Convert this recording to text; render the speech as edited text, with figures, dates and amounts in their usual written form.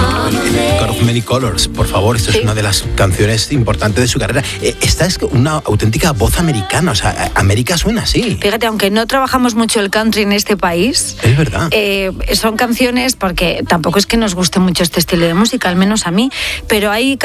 God of Many Colors, por favor, esto es una de las canciones importantes de su carrera. Esta es una auténtica voz americana, o sea, América suena así. Fíjate, aunque no trabajamos mucho el country en este país, es verdad. Son canciones, porque tampoco es que nos guste mucho este estilo de música, al menos a mí, pero hay